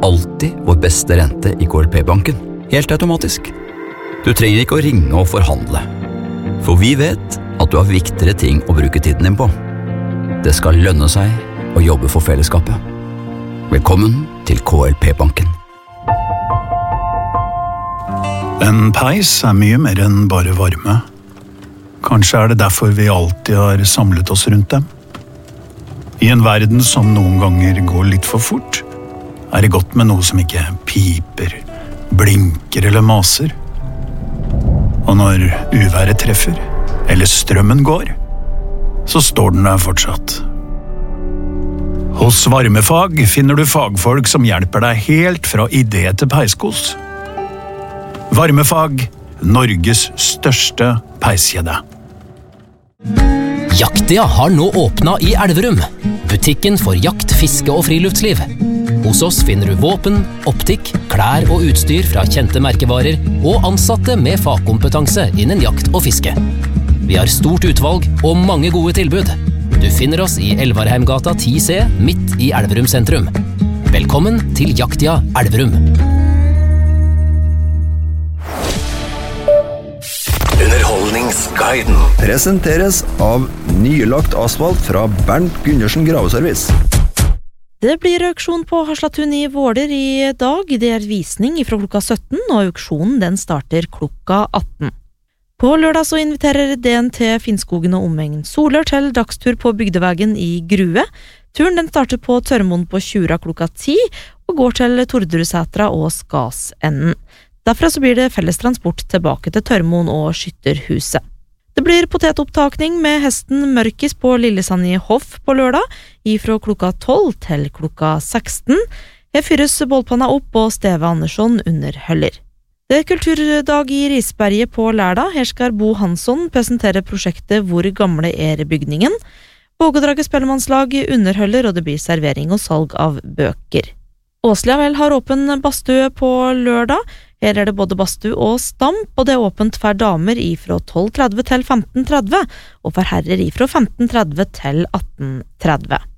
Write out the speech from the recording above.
alltid vår beste rente I KLP-banken, helt automatisk. Du trenger ikke å ringe og forhandle, for vi vet at du har viktigere ting å bruke tiden din på. Det skal lønne seg å jobbe for fellesskapet. Velkommen til KLP-banken. En peis mye mer enn bare varme. Kanskje det derfor vi alltid har samlet oss rundt dem. I en verden som noen ganger går litt for fort, det godt med noe som ikke piper, blinker eller maser. Og når uværet treffer, eller strømmen går, så står den der fortsatt. Hos Varmefag finner du fagfolk som hjelper deg helt fra idé til peiskos. Varmefag, Norges største peiskjede. Jaktia har nå åpnet I Elverum, butikken for jakt, fiske og friluftsliv. Hos oss finner du våpen, optikk, klær og utstyr fra kjente merkevarer og ansatte med fagkompetanse innen jakt og fiske. Vi har stort utvalg og mange gode tilbud. Du finner oss I Elvarheimgata 10C, midt I Elverum sentrum. Velkommen til Jaktia Elverum. Underholdningsguiden presenteres av nylagt asfalt fra Bernt Gundersen Graveservice. Det blir auksjon på Haslatun I Våler I dag. Det visning fra klokka 17, og auksjonen den starter klokka 18. På lørdag så inviterer DNT Finnskogen og omegn Solør til dagstur på bygdevegen I Grue. Turen den starter på Tørmoen på Tjura klokka 10, og går til Torderudsetra og Skasenden. Derfra så blir det fellestransport tilbake til Tørmoen og Skytterhuset. Det blir potetopptakning med hesten Mørkis på Lillesand I Hoff på lørdag, ifra klokka 12 til klokka 16. Her fyres bålpanna opp og Steve Andersson underholder. Det kulturdag I Risberget på lørdag. Her skal Bo Hansson presentere prosjektet Hvor gamle bygningen. Vågedraget spellemannslag underholder, og det blir servering og salg av bøker. Åsliavel har åpen badstue på lørdag. Her det både badstue og stamp, og det åpent for damer ifra 12:30 til 15:30, og for herrer ifra 15:30 til 18:30.